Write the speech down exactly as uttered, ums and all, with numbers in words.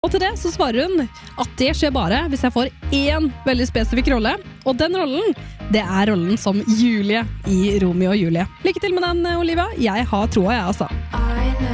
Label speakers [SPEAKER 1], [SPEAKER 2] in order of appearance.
[SPEAKER 1] Og til det så svarer hun at det skjer bare hvis jeg får én veldig spesifikk rolle, og den rollen, det er rollen som Julie i Romeo og Julie. Lykke til med den, Olivia. Jeg har troa, jeg altså.